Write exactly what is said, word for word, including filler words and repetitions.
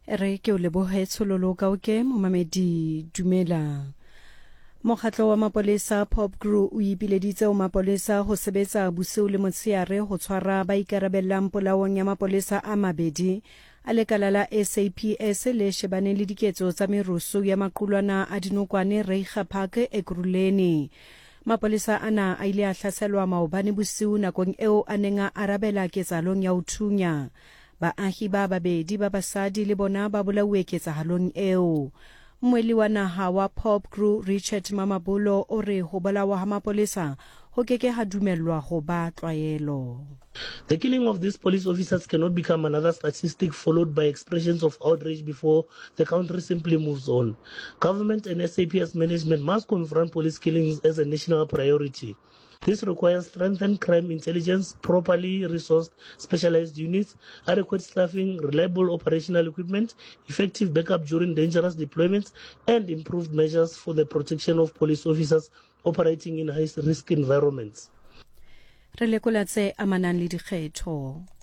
re ke o lebohe tshololo ka oke momamedi dumela. Mokgatlo wa mapolesa POPGRU o ipileditse o mapolesa ho sebetsa bosiu le motsheare ho tshwara ba ikarabellang polaong ya mapolesa a mabedi a lekala la S A P S le shebane le diketso tsa merusu ya maqulwana a dinokwane Reiger Park Ekurhuleni. Mapolesa ana a ile a hlaselwa maobane bosiu nakong eo a neng a arabela ketsalong ya uthunya. Baahi ba babedi ba basadi le bona ba bolauwe ketsahalong eo. Mweli wa naha wa POPGRU Richard Mamabulo o re ho bolawa ha mapolesa ho keke ha dumellwa ho ba tlwaelo. The killing of these police officers cannot become another statistic followed by expressions of outrage before the country simply moves on. Government and S A P S management must confront police killings as a national priority. This requires strengthened crime intelligence, properly resourced specialized units, adequate staffing, reliable operational equipment, effective backup during dangerous deployments, and improved measures for the protection of police officers operating in high-risk environments. Re lekola tse amanang le dikgetho.